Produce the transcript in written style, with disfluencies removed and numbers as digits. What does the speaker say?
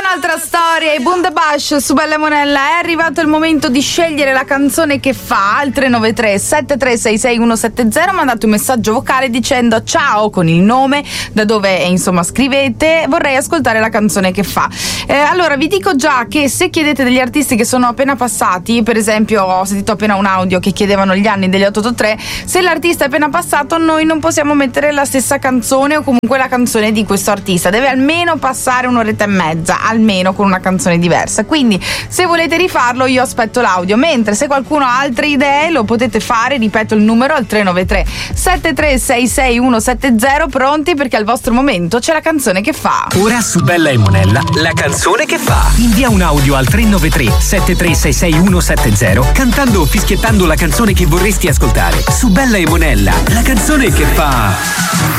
Un'altra storia, i Bundabash su Bella Monella. È arrivato il momento di scegliere la canzone che fa. Al 393 7366 170 mandate un messaggio vocale dicendo ciao con il nome, da dove insomma scrivete, vorrei ascoltare la canzone che fa. Allora vi dico già che se chiedete degli artisti che sono appena passati, per esempio ho sentito appena un audio che chiedevano gli anni degli 883, se l'artista è appena passato noi non possiamo mettere la stessa canzone o comunque la canzone di questo artista, deve almeno passare un'oretta e mezza, almeno con una canzone diversa. Quindi se volete rifarlo io aspetto l'audio, mentre se qualcuno ha altre idee lo potete fare, ripeto il numero al 393 7366 170, pronti perché al vostro momento c'è la canzone che fa. Ora su Bella e Monella la canzone che fa. Invia un audio al 393 7366 170 cantando o fischiettando la canzone che vorresti ascoltare. Su Bella e Monella la canzone che fa.